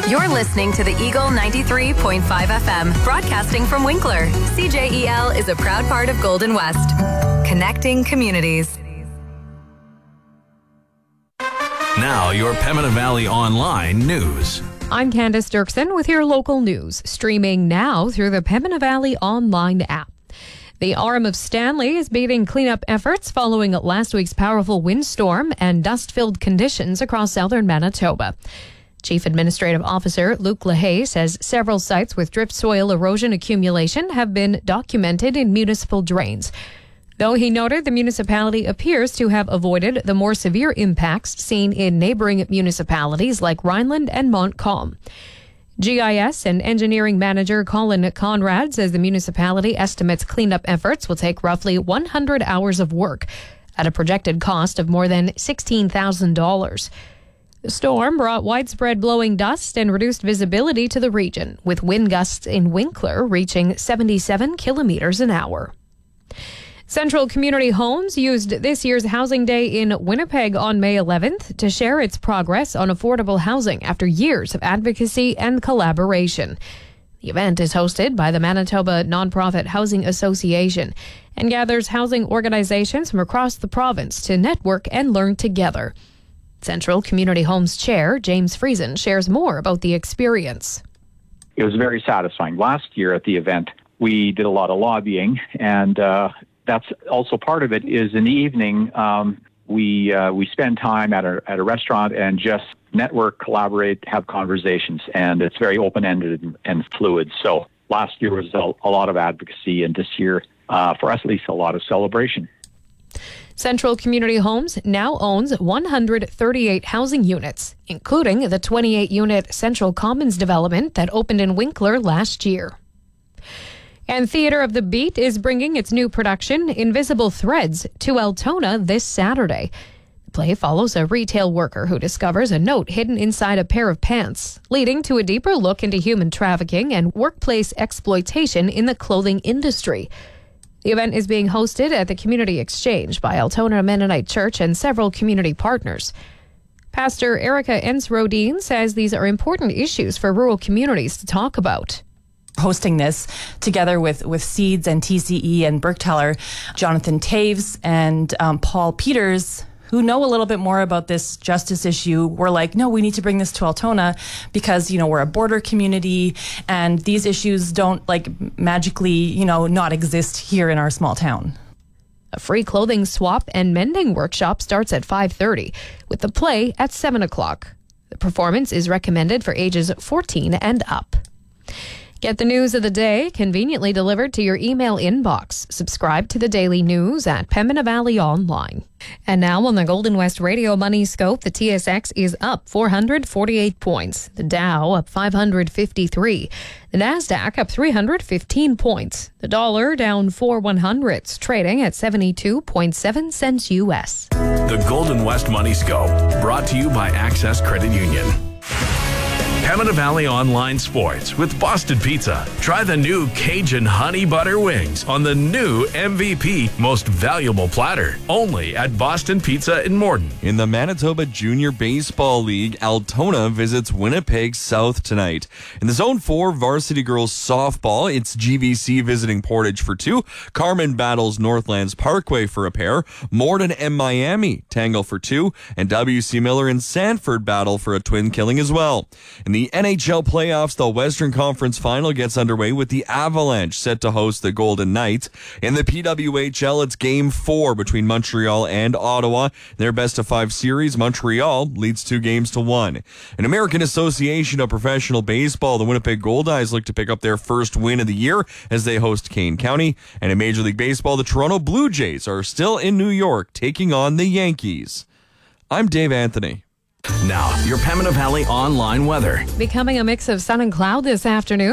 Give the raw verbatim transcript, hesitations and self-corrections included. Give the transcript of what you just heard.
You're listening to the Eagle ninety-three point five F M, broadcasting from Winkler. C J E L is a proud part of Golden West, connecting communities. Now, your Pembina Valley Online news. I'm Candace Dirksen with your local news, streaming now through the Pembina Valley Online app. The arm of Stanley is beating cleanup efforts following last week's powerful windstorm and dust-filled conditions across southern Manitoba. Chief Administrative Officer Luke LaHaye says several sites with drift soil erosion accumulation have been documented in municipal drains. Though he noted the municipality appears to have avoided the more severe impacts seen in neighboring municipalities like Rhineland and Montcalm. G I S and engineering manager Colin Conrad says the municipality estimates cleanup efforts will take roughly one hundred hours of work at a projected cost of more than sixteen thousand dollars. The storm brought widespread blowing dust and reduced visibility to the region, with wind gusts in Winkler reaching seventy-seven kilometers an hour. Central Community Homes used this year's Housing Day in Winnipeg on May eleventh to share its progress on affordable housing after years of advocacy and collaboration. The event is hosted by the Manitoba Nonprofit Housing Association and gathers housing organizations from across the province to network and learn together. Central Community Homes Chair James Friesen shares more about the experience. It was very satisfying. Last year at the event, we did a lot of lobbying, and uh, that's also part of it is in the evening, um, we uh, we spend time at a, at a restaurant and just network, collaborate, have conversations, and it's very open-ended and, and fluid. So last year was a, a lot of advocacy, and this year, uh, for us at least, a lot of celebration. Central Community Homes now owns one hundred thirty-eight housing units, including the twenty-eight unit Central Commons development that opened in Winkler last year. And Theatre of the Beat is bringing its new production, Invisible Threads, to Altona this Saturday. The play follows a retail worker who discovers a note hidden inside a pair of pants, leading to a deeper look into human trafficking and workplace exploitation in the clothing industry. The event is being hosted at the Community Exchange by Altona Mennonite Church and several community partners. Pastor Erica Ensrodine says these are important issues for rural communities to talk about. Hosting this together with, with Seeds and T C E and Berkteller, Jonathan Taves and um, Paul Peters, who know a little bit more about this justice issue, were like, no, we need to bring this to Altona because, you know, we're a border community and these issues don't like magically, you know, not exist here in our small town. A free clothing swap and mending workshop starts at five thirty, with the play at seven o'clock. The performance is recommended for ages fourteen and up. Get the news of the day conveniently delivered to your email inbox. Subscribe to the daily news at Pembina Valley Online. And now on the Golden West Radio Money Scope, the T S X is up four hundred forty-eight points. The Dow up five hundred fifty-three. The Nasdaq up three hundred fifteen points. The dollar down four one hundredths, trading at seventy-two point seven cents U S. The Golden West Money Scope, brought to you by Access Credit Union. Pembina Valley Online Sports with Boston Pizza. Try the new Cajun Honey Butter Wings on the new M V P Most Valuable Platter. Only at Boston Pizza in Morden. In the Manitoba Junior Baseball League, Altona visits Winnipeg South tonight. In the Zone four Varsity Girls Softball, it's G V C visiting Portage for two. Carmen battles Northlands Parkway for a pair. Morden and Miami tangle for two. And W C Miller and Sanford battle for a twin killing as well. In the N H L playoffs, the Western Conference Final gets underway with the Avalanche set to host the Golden Knights. In the P W H L, it's Game four between Montreal and Ottawa. Their best-of-five series, Montreal leads two games to one. In American Association of Professional Baseball, the Winnipeg Goldeyes look to pick up their first win of the year as they host Kane County. And in Major League Baseball, the Toronto Blue Jays are still in New York taking on the Yankees. I'm Dave Anthony. Now, your Pembina Valley Online weather. Becoming a mix of sun and cloud this afternoon.